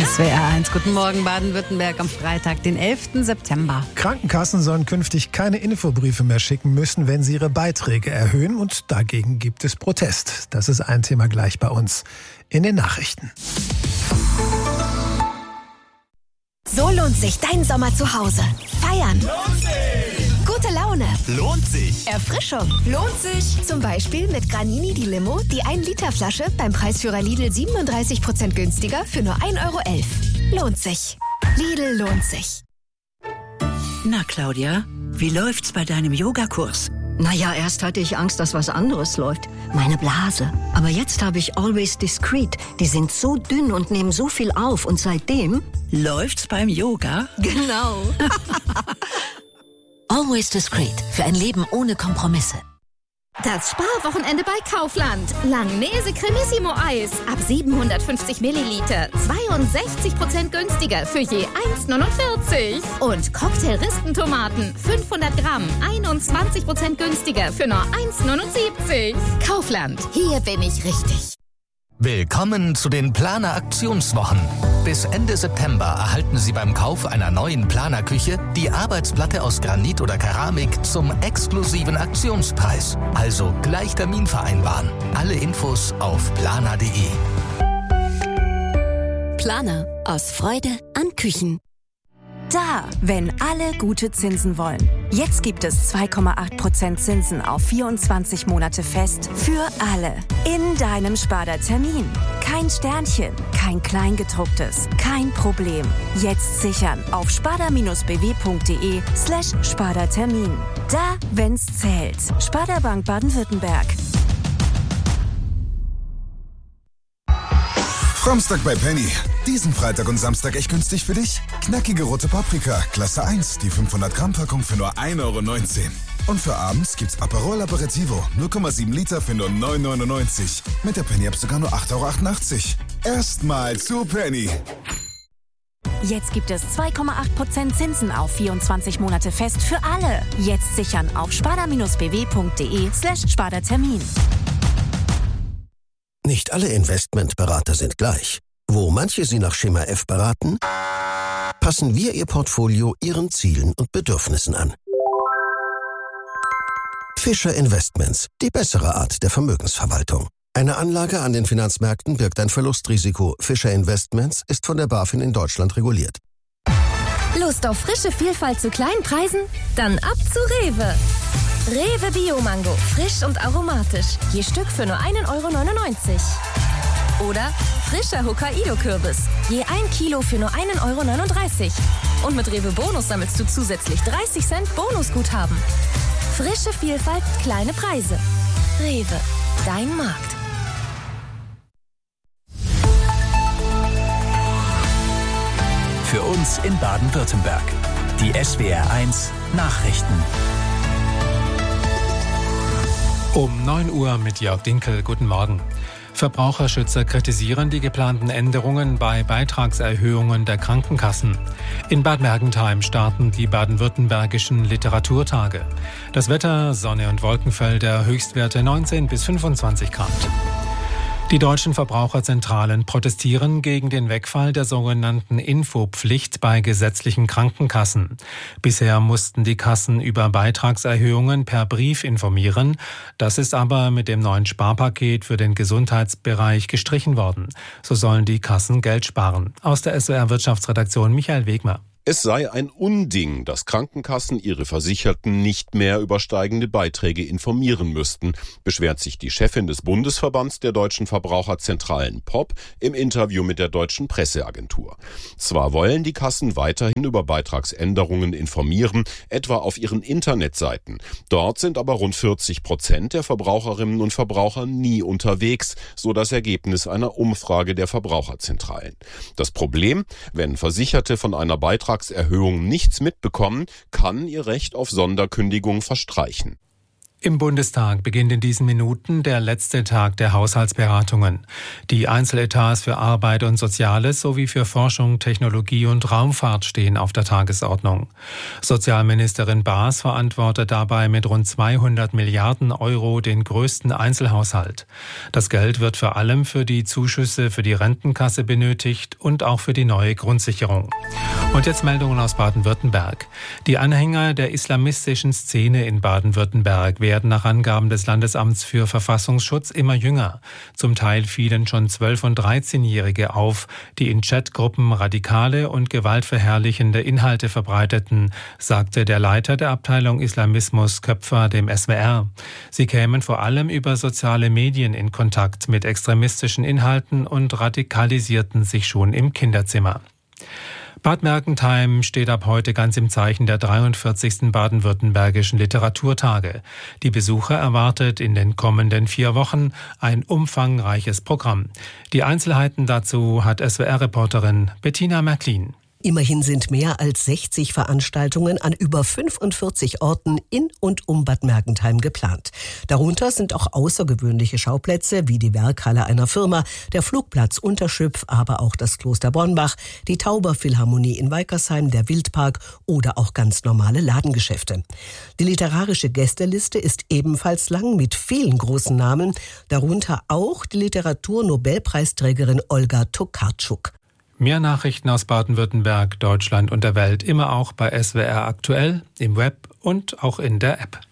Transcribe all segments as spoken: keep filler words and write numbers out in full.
S W R eins. Guten Morgen, Baden-Württemberg, am Freitag, den elften September. Krankenkassen sollen künftig keine Infobriefe mehr schicken müssen, wenn sie ihre Beiträge erhöhen. Und dagegen gibt es Protest. Das ist ein Thema gleich bei uns in den Nachrichten. So lohnt sich dein Sommer zu Hause. Feiern. Lohnt sich. Gute Laune. Lohnt sich. Erfrischung. Lohnt sich. Zum Beispiel mit Granini die Limo, die ein Liter Flasche beim Preisführer Lidl siebenunddreißig Prozent günstiger für nur ein Euro elf. Lohnt sich. Lidl lohnt sich. Na, Claudia, wie läuft's bei deinem Yogakurs? Naja, erst hatte ich Angst, dass was anderes läuft. Meine Blase. Aber jetzt habe ich Always Discreet. Die sind so dünn und nehmen so viel auf. Und seitdem... Läuft's beim Yoga? Genau. Always Discreet. Für ein Leben ohne Kompromisse. Das Sparwochenende bei Kaufland. Langnese Cremissimo Eis. Ab siebenhundertfünfzig Milliliter. zweiundsechzig Prozent günstiger für je eins neunundvierzig. Und Cocktail-Ristentomaten. fünfhundert Gramm. einundzwanzig Prozent günstiger für nur eins neunundsiebzig. Kaufland. Hier bin ich richtig. Willkommen zu den Planer-Aktionswochen. Bis Ende September erhalten Sie beim Kauf einer neuen Planerküche die Arbeitsplatte aus Granit oder Keramik zum exklusiven Aktionspreis. Also gleich Termin vereinbaren. Alle Infos auf planer punkt de. Planer. Aus Freude an Küchen. Da, wenn alle gute Zinsen wollen. Jetzt gibt es zwei Komma acht Prozent Zinsen auf vierundzwanzig Monate fest für alle. In deinem Sparda-Termin. Kein Sternchen, kein Kleingedrucktes, kein Problem. Jetzt sichern auf sparda-bw.de slash Sparda-Termin. Da, wenn's zählt. Sparda Bank Baden-Württemberg. Samstag bei Penny. Diesen Freitag und Samstag echt günstig für dich? Knackige rote Paprika, Klasse eins, die fünfhundert Gramm Packung für nur ein Euro neunzehn. Und für abends gibt's Aperol Aperitivo, null Komma sieben Liter für nur neun Euro neunundneunzig. Mit der Penny-App sogar nur acht Euro achtundachtzig. Erstmal zu Penny. Jetzt gibt es zwei Komma acht Prozent Zinsen auf vierundzwanzig Monate fest für alle. Jetzt sichern auf sparda-bw.de slash Sparda-Termin. Nicht alle Investmentberater sind gleich. Wo manche Sie nach Schema F beraten, passen wir Ihr Portfolio Ihren Zielen und Bedürfnissen an. Fischer Investments, die bessere Art der Vermögensverwaltung. Eine Anlage an den Finanzmärkten birgt ein Verlustrisiko. Fischer Investments ist von der BaFin in Deutschland reguliert. Lust auf frische Vielfalt zu kleinen Preisen? Dann ab zu Rewe. Rewe Bio-Mango, frisch und aromatisch. Je Stück für nur ein Euro neunundneunzig. Oder frischer Hokkaido-Kürbis. Je ein Kilo für nur ein Euro neununddreißig. Und mit Rewe Bonus sammelst du zusätzlich dreißig Cent Bonusguthaben. Frische Vielfalt, kleine Preise. Rewe, dein Markt. Für uns in Baden-Württemberg. Die S W R eins Nachrichten. Um neun Uhr mit Jörg Dinkel. Guten Morgen. Verbraucherschützer kritisieren die geplanten Änderungen bei Beitragserhöhungen der Krankenkassen. In Bad Mergentheim starten die baden-württembergischen Literaturtage. Das Wetter, Sonne und Wolkenfelder, Höchstwerte neunzehn bis fünfundzwanzig Grad. Die deutschen Verbraucherzentralen protestieren gegen den Wegfall der sogenannten Infopflicht bei gesetzlichen Krankenkassen. Bisher mussten die Kassen über Beitragserhöhungen per Brief informieren. Das ist aber mit dem neuen Sparpaket für den Gesundheitsbereich gestrichen worden. So sollen die Kassen Geld sparen. Aus der S W R-Wirtschaftsredaktion Michael Wegmer. Es sei ein Unding, dass Krankenkassen ihre Versicherten nicht mehr über steigende Beiträge informieren müssten, beschwert sich die Chefin des Bundesverbands der deutschen Verbraucherzentralen P O P im Interview mit der deutschen Presseagentur. Zwar wollen die Kassen weiterhin über Beitragsänderungen informieren, etwa auf ihren Internetseiten. Dort sind aber rund vierzig Prozent der Verbraucherinnen und Verbraucher nie unterwegs, so das Ergebnis einer Umfrage der Verbraucherzentralen. Das Problem, wenn Versicherte von einer Beitrags Erhöhung nichts mitbekommen, kann ihr Recht auf Sonderkündigung verstreichen. Im Bundestag beginnt in diesen Minuten der letzte Tag der Haushaltsberatungen. Die Einzeletats für Arbeit und Soziales sowie für Forschung, Technologie und Raumfahrt stehen auf der Tagesordnung. Sozialministerin Baas verantwortet dabei mit rund zweihundert Milliarden Euro den größten Einzelhaushalt. Das Geld wird vor allem für die Zuschüsse für die Rentenkasse benötigt und auch für die neue Grundsicherung. Und jetzt Meldungen aus Baden-Württemberg. Die Anhänger der islamistischen Szene in Baden-Württemberg werden nach Angaben des Landesamts für Verfassungsschutz immer jünger. Zum Teil fielen schon zwölf- und dreizehnjährige auf, die in Chatgruppen radikale und gewaltverherrlichende Inhalte verbreiteten, sagte der Leiter der Abteilung Islamismus Köpfer dem S W R. Sie kämen vor allem über soziale Medien in Kontakt mit extremistischen Inhalten und radikalisierten sich schon im Kinderzimmer. Bad Mergentheim steht ab heute ganz im Zeichen der dreiundvierzigsten baden-württembergischen Literaturtage. Die Besucher erwartet in den kommenden vier Wochen ein umfangreiches Programm. Die Einzelheiten dazu hat S W R-Reporterin Bettina Märklin. Immerhin sind mehr als sechzig Veranstaltungen an über fünfundvierzig Orten in und um Bad Mergentheim geplant. Darunter sind auch außergewöhnliche Schauplätze wie die Werkhalle einer Firma, der Flugplatz Unterschüpf, aber auch das Kloster Bornbach, die Tauberphilharmonie in Weikersheim, der Wildpark oder auch ganz normale Ladengeschäfte. Die literarische Gästeliste ist ebenfalls lang mit vielen großen Namen, darunter auch die Literaturnobelpreisträgerin Olga Tokarczuk. Mehr Nachrichten aus Baden-Württemberg, Deutschland und der Welt immer auch bei S W R aktuell, im Web und auch in der App.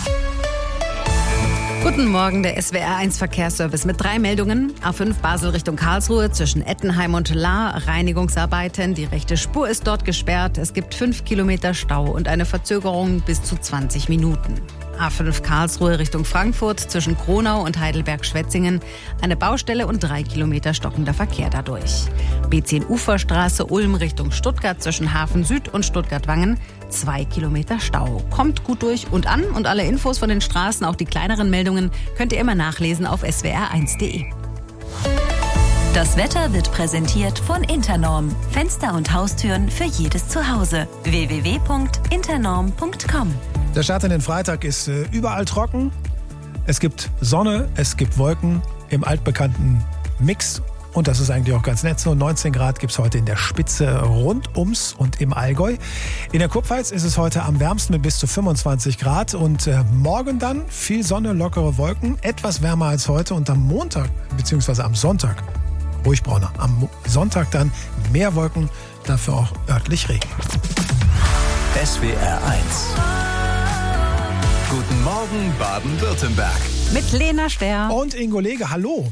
Guten Morgen, der S W R eins Verkehrsservice mit drei Meldungen. A fünf Basel Richtung Karlsruhe zwischen Ettenheim und Lahr. Reinigungsarbeiten. Die rechte Spur ist dort gesperrt. Es gibt fünf Kilometer Stau und eine Verzögerung bis zu zwanzig Minuten. A fünf Karlsruhe Richtung Frankfurt zwischen Kronau und Heidelberg-Schwetzingen. Eine Baustelle und drei Kilometer stockender Verkehr dadurch. B zehn Uferstraße Ulm Richtung Stuttgart zwischen Hafen Süd und Stuttgart-Wangen. Zwei Kilometer Stau. Kommt gut durch und an und alle Infos von den Straßen, auch die kleineren Meldungen, könnt ihr immer nachlesen auf s w r eins punkt de. Das Wetter wird präsentiert von Internorm. Fenster und Haustüren für jedes Zuhause. w w w punkt internorm punkt com. Der Start in den Freitag ist äh, überall trocken. Es gibt Sonne, es gibt Wolken im altbekannten Mix. Und das ist eigentlich auch ganz nett so. neunzehn Grad gibt es heute in der Spitze rund ums und im Allgäu. In der Kurpfalz ist es heute am wärmsten mit bis zu fünfundzwanzig Grad. Und äh, morgen dann viel Sonne, lockere Wolken. Etwas wärmer als heute. Und am Montag bzw. am Sonntag, ruhig brauner, am Sonntag dann mehr Wolken, dafür auch örtlich Regen. S W R eins. Guten Morgen Baden-Württemberg. Mit Lena Ster. Und Ingo Lege, hallo.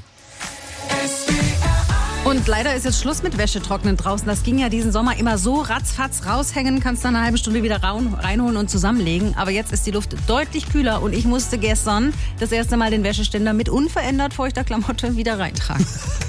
Und leider ist jetzt Schluss mit Wäschetrocknen draußen. Das ging ja diesen Sommer immer so ratzfatz raushängen, kannst dann eine halbe Stunde wieder reinholen und zusammenlegen. Aber jetzt ist die Luft deutlich kühler und ich musste gestern das erste Mal den Wäscheständer mit unverändert feuchter Klamotte wieder reintragen.